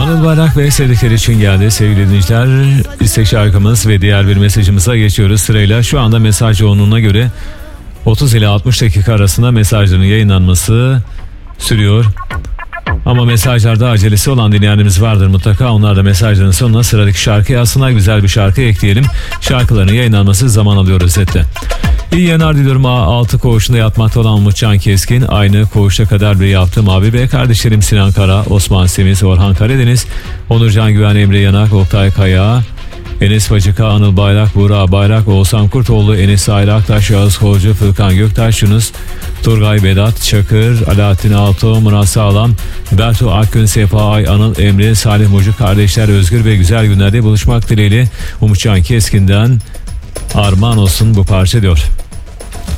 Anıl Bayrak ve sevdikleri için geldi sevgili dinleyiciler. İstek şarkımız ve diğer bir mesajımıza geçiyoruz sırayla. Şu anda mesaj yoğunluğuna göre 30 ile 60 dakika arasında mesajların yayınlanması sürüyor. Ama mesajlarda acelesi olan dinleyenlerimiz vardır mutlaka. Onlar da mesajların sonuna sıradaki şarkı yazsınlar. Güzel bir şarkı ekleyelim. Şarkıların yayınlanması zaman alıyor özetle. İyi yayınlar diliyorum. A6 koğuşunda yatmakta olan Umutcan Keskin. Aynı koğuşta kadar bir yaptım abi ve kardeşlerim Sinan Kara, Osman Semiz, Orhan Karadeniz, Onurcan Güven, Emre Yanak, Oktay Kaya, Enes Bacıka, Anıl Bayrak, Buğra Bayrak, Oğuzhan Kurtoğlu, Enes Aile Aktaş, Yağız Kolcu, Fırkan Göktaş, Yunus Turgay, Vedat Çakır, Alaaddin Alto, Murat Sağlam, Bertu Akgün, Sefa Ay, Anıl Emre, Salih Mucuk kardeşler özgür ve güzel günlerde buluşmak dileğiyle Umutcan Keskin'den armağan olsun bu parça diyor.